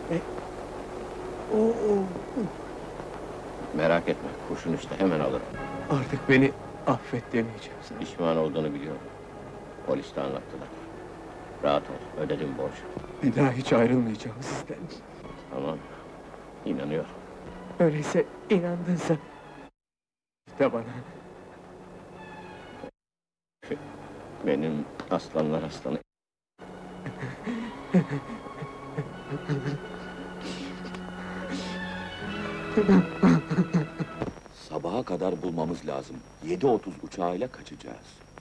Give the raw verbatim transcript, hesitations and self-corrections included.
E, o, o, Merak etme, kurşun üstte hemen alırım. artık beni affet demeyeceğim sana. Pişman olduğunu biliyorum. Polis de anlattılar. Rahat ol, ödedim borcu. Bir daha hiç ayrılmayacağım sizden. Tamam, inanıyorum. Öyleyse inandınsa... de bana. Benim aslanlar aslanı. Sabaha kadar bulmamız lazım. Yedi otuz uçağıyla kaçacağız.